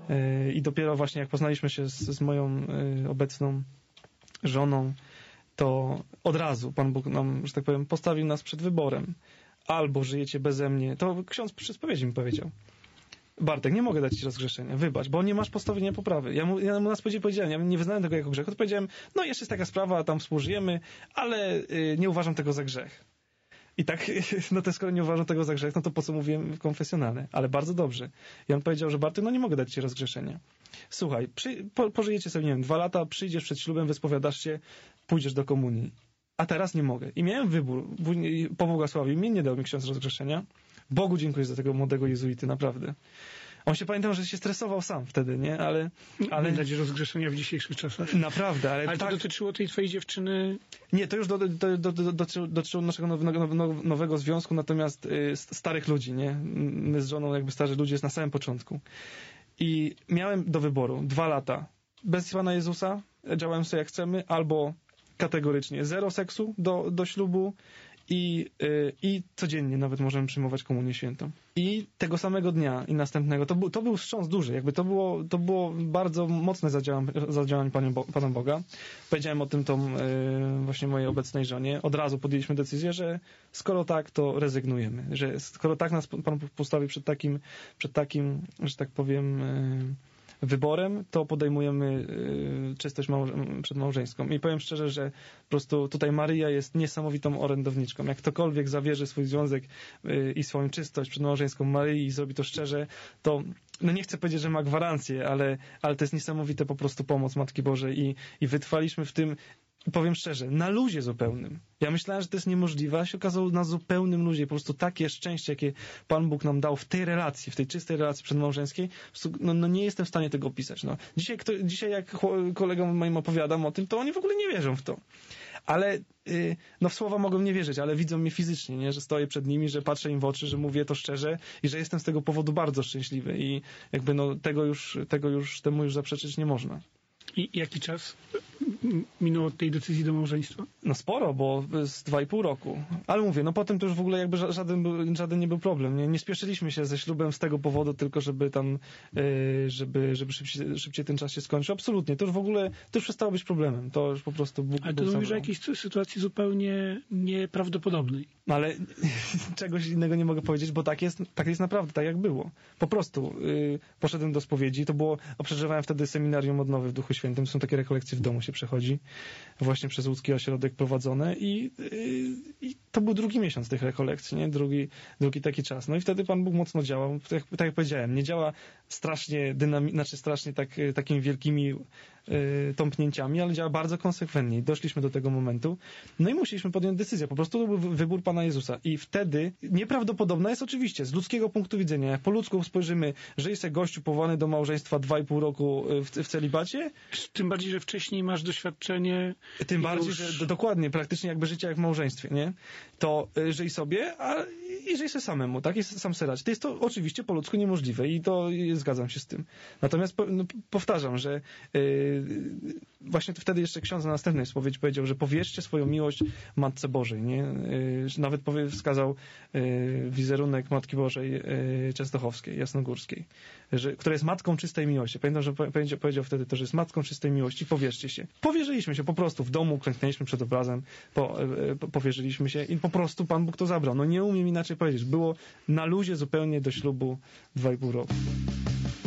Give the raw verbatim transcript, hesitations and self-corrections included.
Yy, I dopiero właśnie jak poznaliśmy się z, z moją yy, obecną żoną, to od razu Pan Bóg nam, że tak powiem, postawił nas przed wyborem. Albo żyjecie beze mnie. To ksiądz przy spowiedzi mi powiedział. Bartek, nie mogę dać ci rozgrzeszenia, wybacz, bo nie masz postawienia poprawy. Ja mu, ja mu na spowiedzi powiedziałem, ja nie wyznałem tego jako grzechu, to powiedziałem, no jeszcze jest taka sprawa, tam współżyjemy, ale y, nie uważam tego za grzech. I tak, no to skoro nie uważam tego za grzech, no to po co mówiłem w konfesjonale? Ale bardzo dobrze. I on powiedział, że Bartek, no nie mogę dać ci rozgrzeszenia. Słuchaj, przy, po, pożyjecie sobie, nie wiem, dwa lata, przyjdziesz przed ślubem, wyspowiadasz się, pójdziesz do komunii. A teraz nie mogę. I miałem wybór. Pobłogosławił mnie, nie dał mi ksiądz rozgrzeszenia. Bogu dziękuję za tego młodego jezuity, naprawdę. On się, pamiętam, że się stresował sam wtedy, nie? Ale... ale... Nie dać rozgrzeszenia w dzisiejszych czasach. Naprawdę, ale... Ale tak... to dotyczyło tej twojej dziewczyny... Nie, to już do, do, do, do, dotyczyło, dotyczyło naszego nowego, nowego związku, natomiast y, starych ludzi, nie? My z żoną, jakby starzy ludzie, jest na samym początku. I miałem do wyboru dwa lata. Bez Pana Jezusa, działałem sobie jak chcemy, albo kategorycznie zero seksu do, do ślubu i, yy, i codziennie nawet możemy przyjmować komunię świętą. I tego samego dnia i następnego, to, był, to był wstrząs duży, jakby to było, to było bardzo mocne zadziałanie, zadziałanie Pana, Bo, Pana Boga. Powiedziałem o tym tą yy, właśnie mojej obecnej żonie. Od razu podjęliśmy decyzję, że skoro tak, to rezygnujemy. Że skoro tak nas Pan postawi przed takim, przed takim, że tak powiem... Yy, wyborem, to podejmujemy y, czystość małże- przedmałżeńską. I powiem szczerze, że po prostu tutaj Maryja jest niesamowitą orędowniczką. Jak ktokolwiek zawierzy swój związek y, i swoją czystość przedmałżeńską Maryi i zrobi to szczerze, to no nie chcę powiedzieć, że ma gwarancję, ale, ale to jest niesamowite po prostu pomoc Matki Bożej i, i wytrwaliśmy w tym. Powiem szczerze, na luzie zupełnym. Ja myślałem, że to jest niemożliwe, a się okazało na zupełnym luzie. Po prostu takie szczęście, jakie Pan Bóg nam dał w tej relacji, w tej czystej relacji przedmałżeńskiej, no, no nie jestem w stanie tego opisać. No. Dzisiaj, kto, dzisiaj jak kolegom moim opowiadam o tym, to oni w ogóle nie wierzą w to. Ale yy, no w słowa mogą nie wierzyć, ale widzą mnie fizycznie, nie? Że stoję przed nimi, że patrzę im w oczy, że mówię to szczerze i że jestem z tego powodu bardzo szczęśliwy i jakby no tego już, tego już, temu już zaprzeczyć nie można. I jaki czas minął od tej decyzji do małżeństwa? No sporo, bo z dwa i pół roku. Ale mówię, no potem to już w ogóle jakby żaden, żaden nie był problem. Nie, nie spieszyliśmy się ze ślubem z tego powodu, tylko żeby tam, yy, żeby, żeby szybciej, szybciej ten czas się skończył. Absolutnie. To już w ogóle, to już przestało być problemem. To już po prostu Bóg... Ale to mówisz o jakiejś sytuacji zupełnie nieprawdopodobnej. Ale czegoś innego nie mogę powiedzieć, bo tak jest, tak jest naprawdę, tak jak było. Po prostu yy, poszedłem do spowiedzi, to było, przeżywałem wtedy seminarium odnowy w Duchu Świętym, są takie rekolekcje w domu się przechodzi, właśnie przez łódzki ośrodek prowadzone i, yy, i to był drugi miesiąc tych rekolekcji, nie? Drugi, drugi taki czas. No i wtedy Pan Bóg mocno działał, tak, tak jak powiedziałem, nie działa strasznie dynamicznie, znaczy strasznie tak, takimi wielkimi yy, tąpnięciami, ale działa bardzo konsekwentnie. Doszliśmy do tego momentu, no i musieliśmy podjąć decyzję, po prostu to był wybór Pana Jezusa i wtedy nieprawdopodobna jest oczywiście, z ludzkiego punktu widzenia, jak po ludzku spojrzymy, że jest gościu powołany do małżeństwa dwa i pół roku w, w celibacie. Tym bardziej, że wcześniej masz doświadczenie. Tym bardziej, już... że dokładnie, praktycznie jakby życie jak w małżeństwie, nie? To y, żyj sobie, a i żyj sobie samemu, tak? Jest sam serać. To jest to oczywiście po ludzku niemożliwe i to y, zgadzam się z tym. Natomiast po, no, powtarzam, że y, właśnie wtedy jeszcze ksiądz na następnej spowiedzi powiedział, że powierzcie swoją miłość Matce Bożej, nie? Y, nawet powie, wskazał y, wizerunek Matki Bożej y, Częstochowskiej, Jasnogórskiej, że, która jest matką czystej miłości. Pamiętam, że powiedział, powiedział wtedy to, że jest matką czystej miłości. Powierzcie się. Powierzyliśmy się po prostu w domu, klęknęliśmy przed obrazem, po, y, powierzyliśmy się i po prostu Pan Bóg to zabrał. No nie umiem inaczej powiedzieć. Było na luzie zupełnie do ślubu dwa i pół roku.